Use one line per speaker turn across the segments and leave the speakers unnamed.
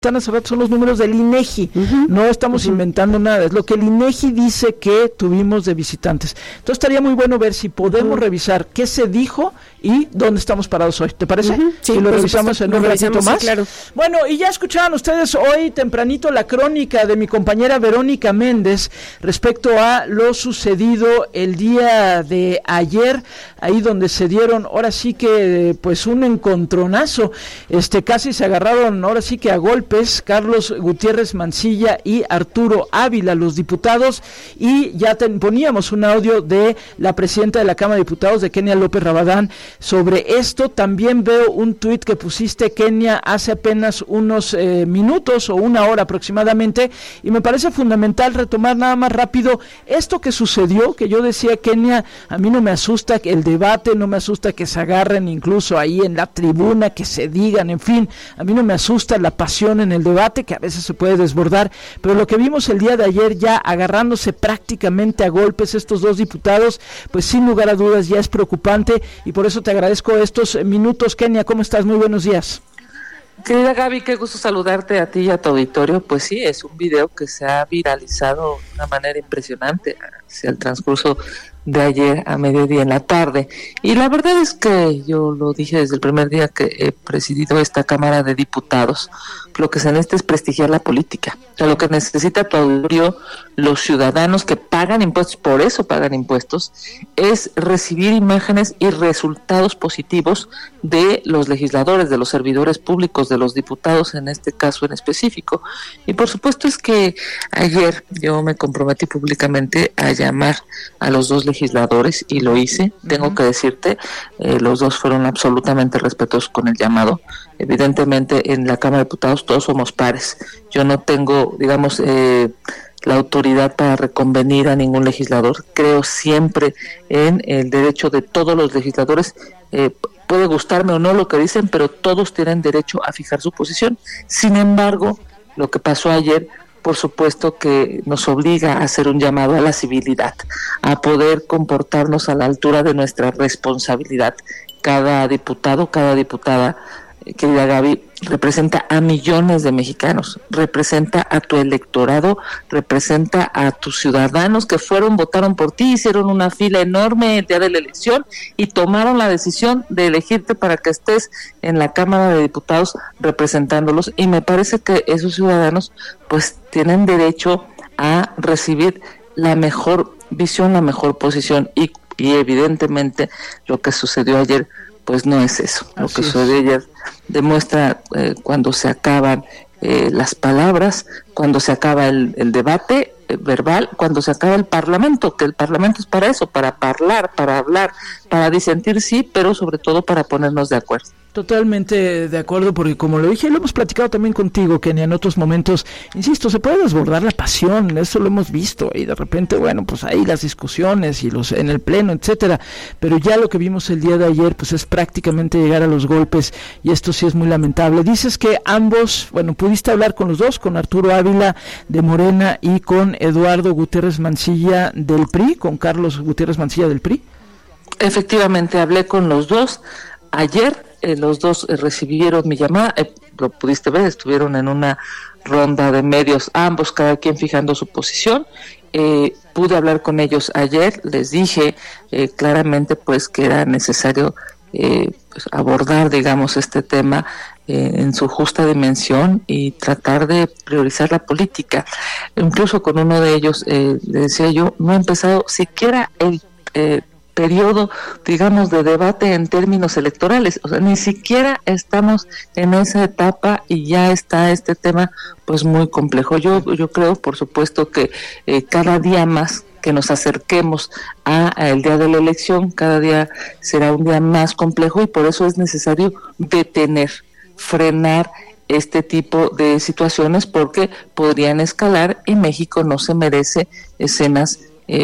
están hace rato son los números del INEGI, no estamos inventando nada, es lo que el INEGI dice que tuvimos de visitantes. Entonces estaría muy bueno ver si podemos revisar qué se dijo y dónde estamos parados hoy, ¿te parece?
Sí,
y lo revisamos en un ratito más.
Sí, claro.
Bueno, y ya escuchaban ustedes hoy tempranito la crónica de mi compañera Verónica Méndez respecto a lo sucedido el día de ayer, ahí donde se dieron, ahora sí que pues un encontronazo, casi se agarraron ahora sí que a golpe Carlos Gutiérrez Mancilla y Arturo Ávila, los diputados, y ya poníamos un audio de la presidenta de la Cámara de Diputados, de Kenia López Rabadán, sobre esto. También veo un tuit que pusiste, Kenia, hace apenas unos minutos o una hora aproximadamente, y me parece fundamental retomar nada más rápido esto que sucedió, que yo decía, Kenia, a mí no me asusta el debate, no me asusta que se agarren incluso ahí en la tribuna, que se digan, en fin, a mí no me asusta la pasión en el debate, que a veces se puede desbordar, pero lo que vimos el día de ayer ya agarrándose prácticamente a golpes estos dos diputados, pues sin lugar a dudas ya es preocupante, y por eso te agradezco estos minutos. Kenia, ¿cómo estás? Muy buenos días.
Querida Gaby, qué gusto saludarte a ti y a tu auditorio. Pues sí, es un video que se ha viralizado de una manera impresionante hacia el transcurso de ayer a mediodía en la tarde, y la verdad es que yo lo dije desde el primer día que he presidido esta Cámara de Diputados, lo que se necesita es prestigiar la política, o sea, lo que necesita tu auditorio, los ciudadanos que pagan impuestos, por eso pagan impuestos, es recibir imágenes y resultados positivos de los legisladores, de los servidores públicos, de los diputados en este caso en específico. Y por supuesto es que ayer yo me comprometí públicamente a llamar a los dos legisladores y lo hice. Tengo que decirte, los dos fueron absolutamente respetuosos con el llamado. Evidentemente en la Cámara de Diputados todos somos pares. Yo no tengo, digamos, la autoridad para reconvenir a ningún legislador. Creo siempre en el derecho de todos los legisladores. Puede gustarme o no lo que dicen, pero todos tienen derecho a fijar su posición. Sin embargo, lo que pasó ayer, por supuesto que nos obliga a hacer un llamado a la civilidad, a poder comportarnos a la altura de nuestra responsabilidad. Cada diputado, cada diputada, querida Gaby, representa a millones de mexicanos, representa a tu electorado, representa a tus ciudadanos que votaron por ti, hicieron una fila enorme el día de la elección y tomaron la decisión de elegirte para que estés en la Cámara de Diputados representándolos, y me parece que esos ciudadanos pues tienen derecho a recibir la mejor visión, la mejor posición, y evidentemente lo que sucedió ayer pues no es eso. Lo que sucedió ayer demuestra cuando se acaban las palabras, cuando se acaba el debate verbal, cuando se acaba el Parlamento, que el Parlamento es para eso, para hablar, para disentir, sí, pero sobre todo para ponernos de acuerdo.
Totalmente de acuerdo, porque como lo dije, lo hemos platicado también contigo, Kenia, en otros momentos, insisto, se puede desbordar la pasión, eso lo hemos visto, y de repente, bueno, pues ahí las discusiones y en el pleno, etcétera, pero ya lo que vimos el día de ayer, pues es prácticamente llegar a los golpes, y esto sí es muy lamentable. Dices que ambos, bueno, pudiste hablar con los dos, con Arturo Ávila de Morena y con Eduardo Gutiérrez Mancilla del PRI, con Carlos Gutiérrez Mancilla del PRI.
Efectivamente, hablé con los dos ayer. Los dos recibieron mi llamada, lo pudiste ver, estuvieron en una ronda de medios, ambos, cada quien fijando su posición. Pude hablar con ellos ayer, les dije claramente pues que era necesario pues, abordar, digamos, este tema en su justa dimensión y tratar de priorizar la política. Incluso con uno de ellos le decía yo, no he empezado siquiera el periodo, digamos, de debate en términos electorales, o sea, ni siquiera estamos en esa etapa y ya está este tema pues muy complejo. Yo creo, por supuesto, que cada día más que nos acerquemos a el día de la elección, cada día será un día más complejo, y por eso es necesario detener, frenar este tipo de situaciones, porque podrían escalar y México no se merece escenas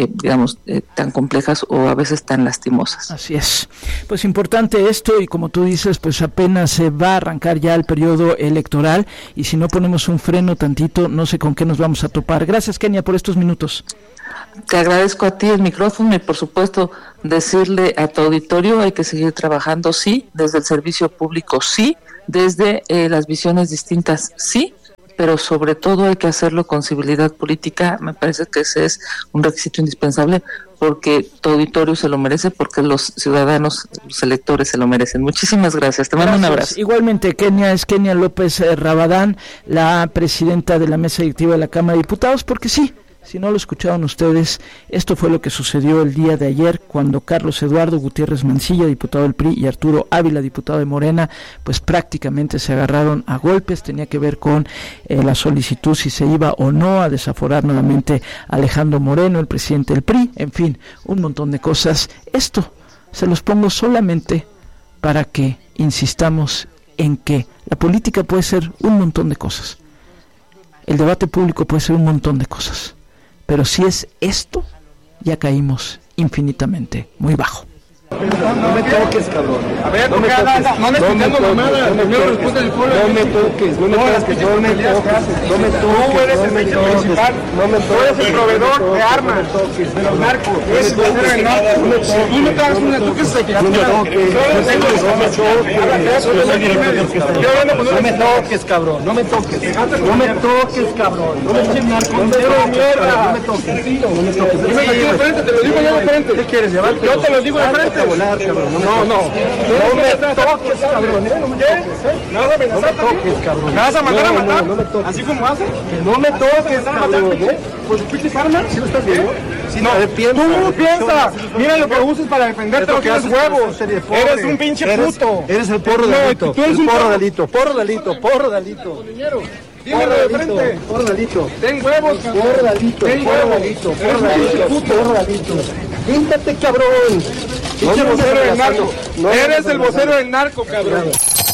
tan complejas o a veces tan lastimosas.
Así es. Pues importante esto, y como tú dices, pues apenas se va a arrancar ya el periodo electoral, y si no ponemos un freno tantito, no sé con qué nos vamos a topar. Gracias, Kenia, por estos minutos.
Te agradezco a ti el micrófono y por supuesto decirle a tu auditorio, hay que seguir trabajando, sí, desde el servicio público, sí, desde las visiones distintas, sí, pero sobre todo hay que hacerlo con civilidad política. Me parece que ese es un requisito indispensable, porque tu auditorio se lo merece, porque los ciudadanos, los electores se lo merecen. Muchísimas gracias, te mando un abrazo.
Igualmente, Kenia López Rabadán, la presidenta de la mesa directiva de la Cámara de Diputados, porque sí, si no lo escucharon ustedes, esto fue lo que sucedió el día de ayer cuando Carlos Eduardo Gutiérrez Mancilla, diputado del PRI, y Arturo Ávila, diputado de Morena, pues prácticamente se agarraron a golpes. Tenía que ver con la solicitud si se iba o no a desaforar nuevamente a Alejandro Moreno, el presidente del PRI, en fin, un montón de cosas. Esto se los pongo solamente para que insistamos en que la política puede ser un montón de cosas, el debate público puede ser un montón de cosas, pero si es esto, ya caímos infinitamente muy bajo.
No me toques, cabrón.
A ver, no me toques. No le estoy dando mamada. Primero responde el pueblo.
No me toques, no me toques.
Tú eres el principal. Tú eres el proveedor de armas de los narcos. Eres el vocero del narco. Tú no te hagas una, tú que se quieras.
No me toques, cabrón. No me toques. No me toques, cabrón. No me toques, narco. No me toques. No me toques.
Dime aquí de frente, te lo digo yo de frente.
¿Qué quieres llevar?
Yo te lo digo de frente.
Volar, cabrón.
No me
toques, cabrón.
Nada, me
toques, cabrón.
¿Me vas a mandar a matar?
No me toques.
¿Así como haces?
Que no me toques, cabrón.
¿Pues pinches armas?
¿Sí lo estás viendo?
No, tú piensa. Mira lo que usas para defenderte, no tienes huevos. Eres un pinche puto.
Eres el porro delito.
Tú eres un
porro delito. Porro delito. Porro delito.
Dímelo de frente.
Porro delito.
Ten huevos.
Porro delito. Porro delito. Porro delito. Píntate, cabrón.
Eres el vocero del narco. Eres el vocero del narco, cabrón.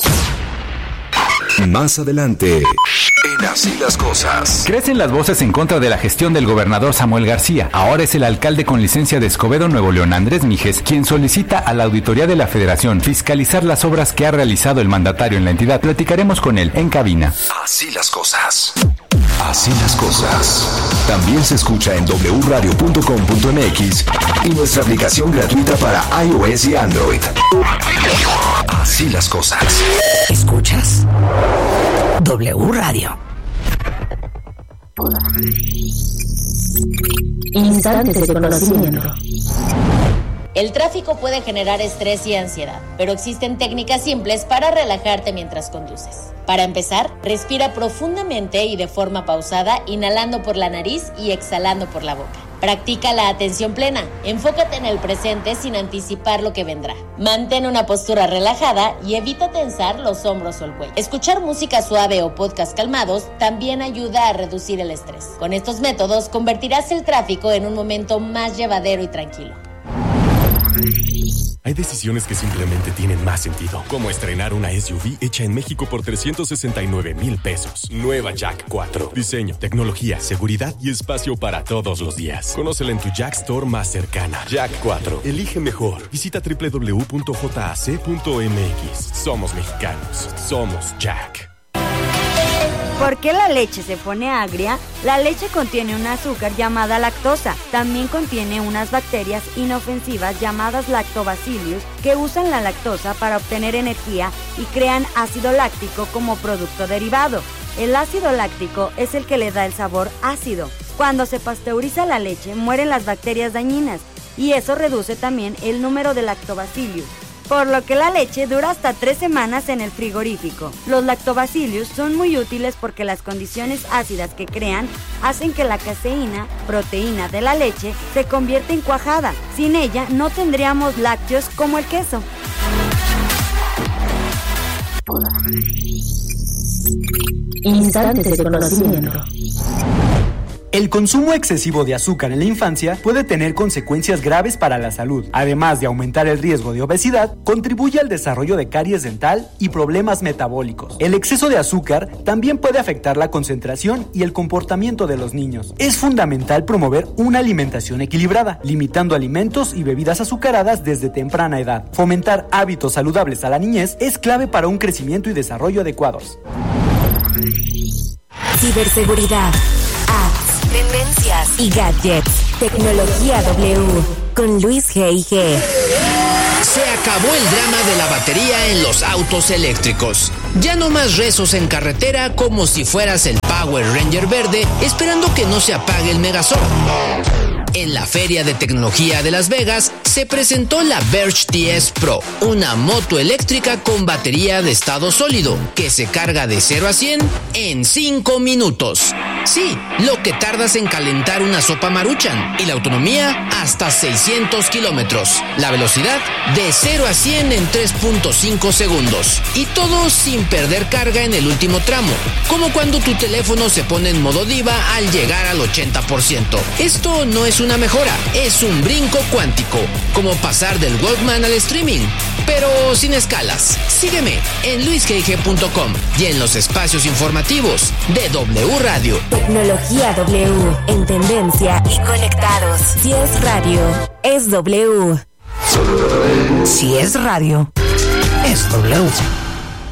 Más adelante, en Así las Cosas.
Crecen las voces en contra de la gestión del gobernador Samuel García. Ahora es el alcalde con licencia de Escobedo, Nuevo León, Andrés Mijes, quien solicita a la Auditoría de la Federación fiscalizar las obras que ha realizado el mandatario en la entidad. Platicaremos con él en cabina.
Así las Cosas. Así las Cosas. También se escucha en wradio.com.mx y nuestra aplicación gratuita para iOS y Android. Así las Cosas.
¿Escuchas? W Radio. Instantes de conocimiento.
El tráfico puede generar estrés y ansiedad, pero existen técnicas simples para relajarte mientras conduces. Para empezar, respira profundamente y de forma pausada, inhalando por la nariz y exhalando por la boca. Practica la atención plena. Enfócate en el presente sin anticipar lo que vendrá. Mantén una postura relajada y evita tensar los hombros o el cuello. Escuchar música suave o podcast calmados también ayuda a reducir el estrés. Con estos métodos convertirás el tráfico en un momento más llevadero y tranquilo.
Hay decisiones que simplemente tienen más sentido, como estrenar una SUV hecha en México por 369,000 pesos. Nueva Jack 4. Diseño, tecnología, seguridad y espacio para todos los días. Conócela en tu Jack Store más cercana. Jack 4. Elige mejor. Visita www.jac.mx. Somos mexicanos. Somos Jack.
¿Por qué la leche se pone agria? La leche contiene un azúcar llamada lactosa. También contiene unas bacterias inofensivas llamadas lactobacillus que usan la lactosa para obtener energía y crean ácido láctico como producto derivado. El ácido láctico es el que le da el sabor ácido. Cuando se pasteuriza la leche, mueren las bacterias dañinas y eso reduce también el número de lactobacillus, por lo que la leche dura hasta 3 semanas en el frigorífico. Los lactobacillus son muy útiles porque las condiciones ácidas que crean hacen que la caseína, proteína de la leche, se convierta en cuajada. Sin ella no tendríamos lácteos como el queso.
Instantes de conocimiento.
El consumo excesivo de azúcar en la infancia puede tener consecuencias graves para la salud. Además de aumentar el riesgo de obesidad, contribuye al desarrollo de caries dental y problemas metabólicos. El exceso de azúcar también puede afectar la concentración y el comportamiento de los niños. Es fundamental promover una alimentación equilibrada, limitando alimentos y bebidas azucaradas desde temprana edad. Fomentar hábitos saludables a la niñez es clave para un crecimiento y desarrollo adecuados.
Ciberseguridad, apps, tendencias y gadgets. Tecnología W con Luis G.I.G.
Se acabó el drama de la batería en los autos eléctricos. Ya no más rezos en carretera como si fueras el Power Ranger verde esperando que no se apague el Megazord. En la Feria de Tecnología de Las Vegas se presentó la Verge TS Pro, una moto eléctrica con batería de estado sólido que se carga de 0 a 100 en 5 minutos. Sí, lo que tardas en calentar una sopa Maruchan, y la autonomía hasta 600 kilómetros. La velocidad de 0 a 100 en 3.5 segundos. Y todo sin perder carga en el último tramo, como cuando tu teléfono se pone en modo diva al llegar al 80%. Esto no es una mejora, es un brinco cuántico, como pasar del Walkman al streaming, pero sin escalas. Sígueme en luisgg.com y en los espacios informativos de W Radio.
Tecnología W, en tendencia y conectados. Si es radio, es W.
Si es radio, es W.